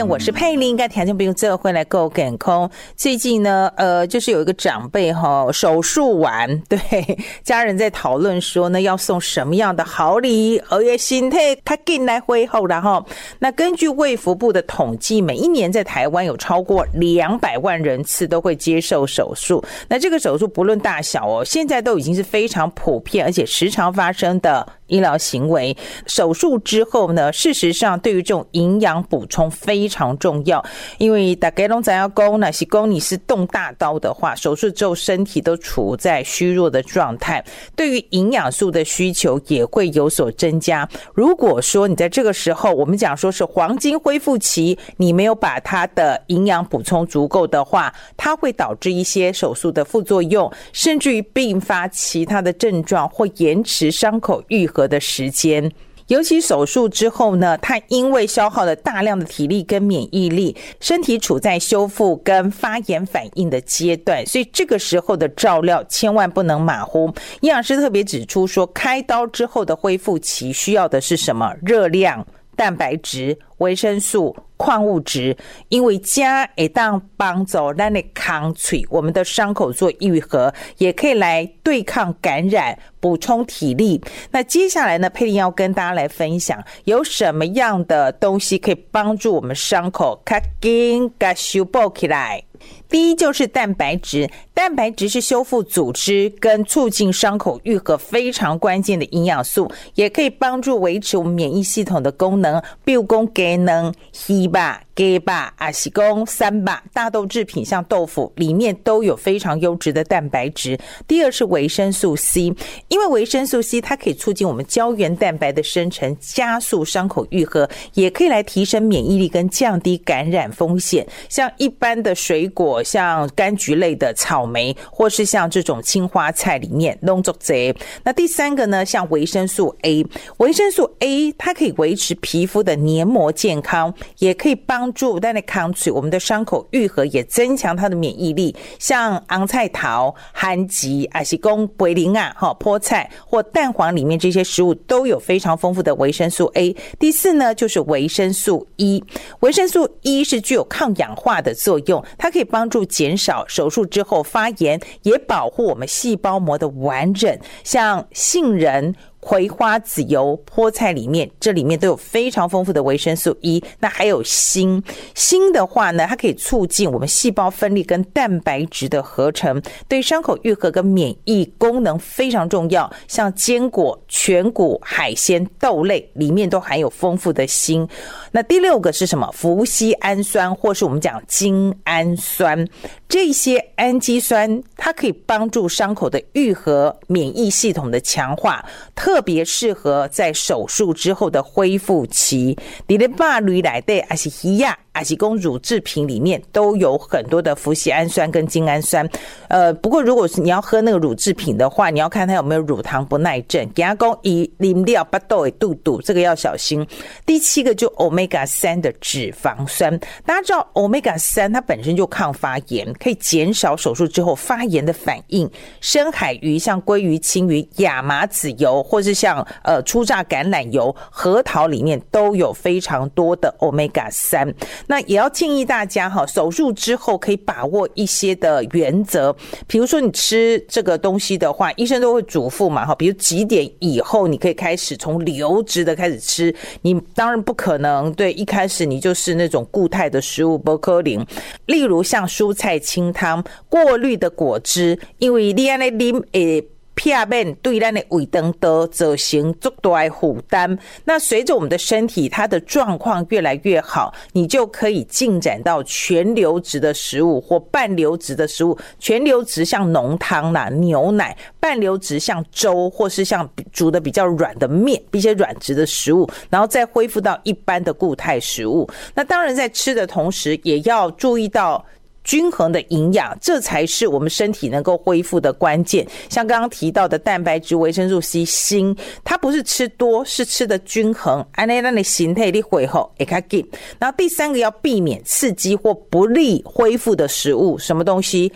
见，我是佩玲，跟听众朋友这回来够健康。最近呢，就是有一个长辈手术完，对家人在讨论说呢，要送什么样的好礼，而且身体较紧来恢复啦齁。那根据卫福部的统计，每一年在台湾有超过200万人次都会接受手术。那这个手术不论大小现在都已经是非常普遍，而且时常发生的医疗行为。手术之后呢，事实上对于这种营养补充非常重要，因为大家都知道说，那是说你是动大刀的话，手术之后身体都处在虚弱的状态，对于营养素的需求也会有所增加。如果说你在这个时候，我们讲说是黄金恢复期，你没有把它的营养补充足够的话，它会导致一些手术的副作用，甚至于并发其他的症状，或延迟伤口愈合的时间。尤其手术之后呢，它因为消耗了大量的体力跟免疫力，身体处在修复跟发炎反应的阶段，所以这个时候的照料千万不能马虎。营养师特别指出说，开刀之后的恢复期需要的是什么？热量、蛋白质、维生素、矿物质，因为加会当帮助我们的康脆，我们的伤口做愈合，也可以来对抗感染，补充体力。那接下来呢，佩玲要跟大家来分享有什么样的东西可以帮助我们伤口较紧甲修补起来。第一就是蛋白质，蛋白质是修复组织跟促进伤口愈合非常关键的营养素，也可以帮助维持我们免疫系统的功能，比如说鸡卵、鱼肉、鸡肉还是说三肉，大豆制品像豆腐里面都有非常优质的蛋白质。第二是维生素 C， 因为维生素 C 它可以促进我们胶原蛋白的生成，加速伤口愈合，也可以来提升免疫力跟降低感染风险。像一般的水果，像柑橘类的草莓，或是像这种青花菜里面都很多。那第三个呢，像维生素 A， 维生素 A 它可以维持皮肤的黏膜健康，也可以帮助我们的伤口愈合，也增强它的免疫力。像昂菜桃、番薯还是说贝林啊、菠菜或蛋黄里面这些食物都有非常丰富的维生素 A。 第四呢，就是维生素 E， 维生素 E 是具有抗氧化的作用，它可以帮助减少手术之后发炎，也保护我们细胞膜的完整。像杏仁、葵花籽油、菠菜这里面都有非常丰富的维生素 E。 那还有锌的话呢，它可以促进我们细胞分裂跟蛋白质的合成，对伤口愈合跟免疫功能非常重要。像坚果、全谷、海鲜、豆类里面都含有丰富的锌。那第六个是什么？麩酰氨酸，或是我们讲精氨酸，这些氨基酸它可以帮助伤口的愈合、免疫系统的强化，特别适合在手术之后的恢复期。你的肉类内底还是鱼啊，还是说乳制品里面都有很多的麩酰氨酸跟精氨酸。不过如果是你要喝那个乳制品的话，你要看它有没有乳糖不耐症，给他说以啉了巴肚的肚肚，这个要小心。第七个就 Omega 3的脂肪酸，大家知道 Omega 3它本身就抗发炎，可以减少手术之后发炎的反应。深海鱼像鲑鱼、青鱼、亚麻籽油，或是像初榨橄榄油、核桃里面都有非常多的 Omega 3。那也要建议大家手术之后可以把握一些的原则，比如说你吃这个东西的话，医生都会嘱咐嘛，比如几点以后你可以开始从流质的开始吃，你当然不可能对一开始你就是那种固态的食物，不可能。例如像蔬菜清汤、过滤的果汁，因为你这样喝片面对咱的胃肠道造成足大的负担。那随着我们的身体它的状况越来越好，你就可以进展到全流质的食物或半流质的食物。全流质像浓汤啦、牛奶，半流质像粥，或是像煮的比较软的面，一些软质的食物，然后再恢复到一般的固态食物。那当然在吃的同时也要注意到均衡的营养，这才是我们身体能够恢复的关键。像刚刚提到的蛋白质、维生素 C、锌，它不是吃多，是吃的均衡，这样让你身体的恢复会较紧。然后第三个要避免刺激或不利恢复的食物，什么东西？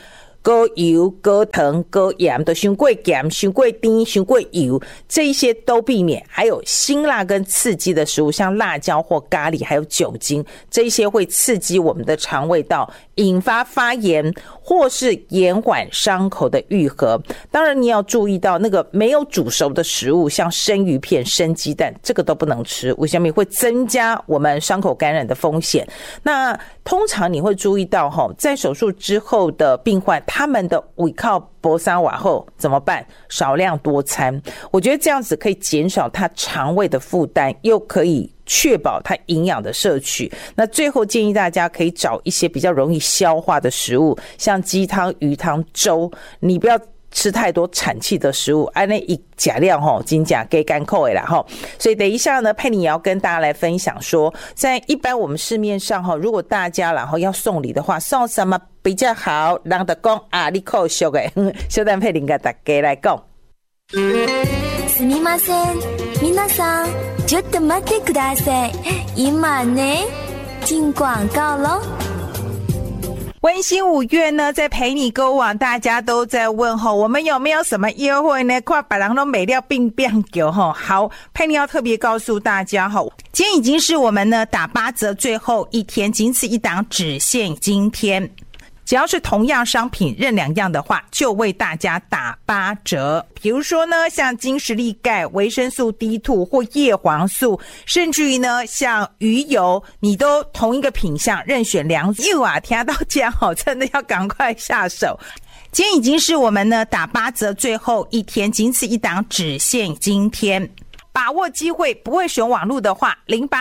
高油、高糖、高盐，都伤过咸、伤过甜、伤过油，这一些都避免。还有辛辣跟刺激的食物，像辣椒或咖喱，还有酒精，这一些会刺激我们的肠胃道，引发发炎或是延缓伤口的愈合。当然你要注意到那个没有煮熟的食物，像生鱼片、生鸡蛋，这个都不能吃，为什么？会增加我们伤口感染的风险。那通常你会注意到在手术之后的病患，他们的胃靠薄沙瓦后怎么办？少量多餐，我觉得这样子可以减少他肠胃的负担，又可以确保它营养的摄取。那最后建议大家可以找一些比较容易消化的食物，像鸡汤、鱼汤、粥，你不要吃太多产气的食物，那一假量真假给干扣啦齁。所以等一下呢，佩妮也要跟大家来分享说，在一般我们市面上如果大家然后要送礼的话，送什么比较好？人就讲啊，你扣俗的，小等佩妮跟大家来讲。 すみません、皆さん、ちょっと待ってください。今ね、进广告咯。 温馨5月呢，在陪你购网，大家都在问我们有没有什么优惠呢？快把人都美料并变给好，佩妮要特别告诉大家今天已经是我们呢打8折最后一天，仅此一档，只限今天。只要是同样商品任2样的话，就为大家打8折。比如说呢，像金石力钙、维生素 D2 或叶黄素，甚至于呢像鱼油，你都同一个品项任选2种啊！听到这样真的要赶快下手。今天已经是我们呢打8折最后一天，仅此一档，只限今天。把握机会，不会使用网络的话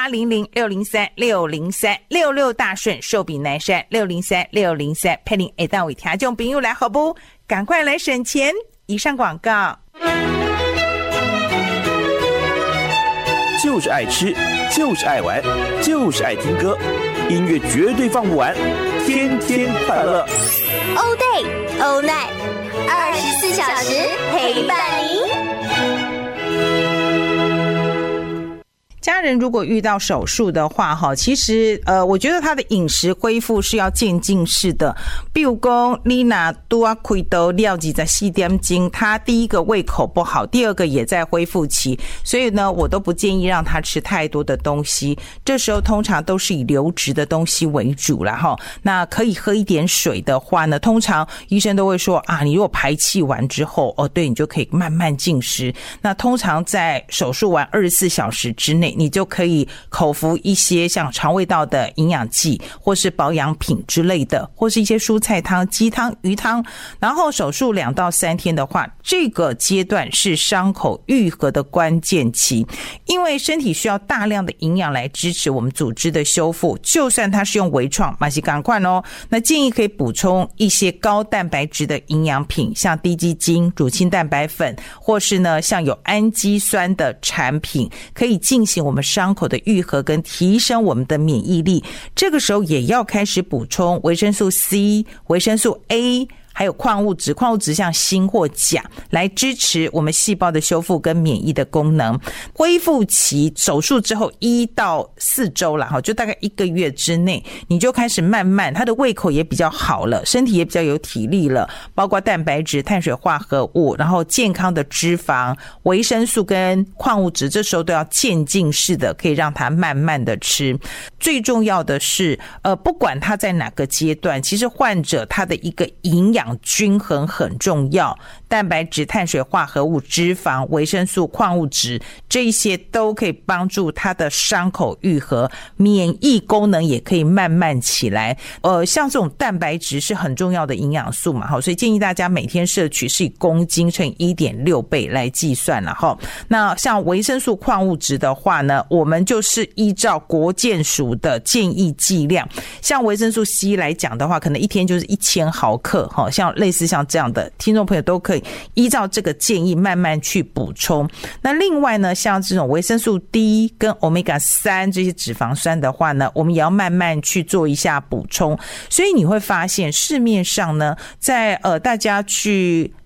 ，080060360366大顺寿比南山603603佩林会当为听众朋友来好不？赶快来省钱！以上广告。 就是爱吃，就是爱玩，就是爱听歌，音乐绝对放不完，天天快乐。 All day, all night, 24小时陪伴您。 家人如果遇到手术的话其实我觉得他的饮食恢复是要渐进式的。比如说你拿多开刀料理在4点钟，他第一个胃口不好，第二个也在恢复期，所以呢我都不建议让他吃太多的东西。这时候通常都是以流质的东西为主啦那可以喝一点水的话呢，通常医生都会说啊，你如果排气完之后对，你就可以慢慢进食。那通常在手术完24小时之内，你就可以口服一些像肠胃道的营养剂或是保养品之类的，或是一些蔬菜汤、鸡汤、鱼汤。然后手术2到3天的话，这个阶段是伤口愈合的关键期，因为身体需要大量的营养来支持我们组织的修复，就算它是用微创也是赶快那建议可以补充一些高蛋白质的营养品，像低基精、乳清蛋白粉，或是呢像有氨基酸的产品，可以进行我们伤口的愈合跟提升我们的免疫力。这个时候也要开始补充维生素 C、维生素 A，还有矿物质像锌或钾，来支持我们细胞的修复跟免疫的功能。恢复期手术之后1到4周啦，就大概1个月之内，你就开始慢慢，他的胃口也比较好了，身体也比较有体力了，包括蛋白质、碳水化合物，然后健康的脂肪、维生素跟矿物质，这时候都要渐进式的，可以让他慢慢的吃。最重要的是不管他在哪个阶段，其实患者他的一个营养均衡很重要，蛋白质、碳水化合物、脂肪、维生素、矿物质，这一些都可以帮助他的伤口愈合，免疫功能也可以慢慢起来。像这种蛋白质是很重要的营养素嘛，所以建议大家每天摄取是以公斤乘以 1.6 倍来计算了那像维生素、矿物质的话呢，我们就是依照国健署的建议剂量，像维生素 C 来讲的话，可能一天就是1000毫克像类似像这样的，听众朋友都可以依照这个建议慢慢去补充。那另外呢，像这种维生素 D 跟 Omega 3这些脂肪酸的话呢，我们也要慢慢去做一下补充。所以你会发现市面上呢，在大家去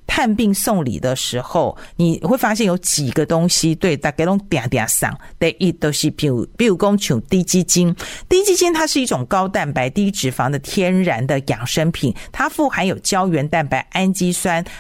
探病送礼的时候，你会发现有几个东西对大家都点点上。第一都是比如说像低基金，低基金它是一种高蛋白低脂肪的天然的养生品，它富含有胶原蛋白、氨基酸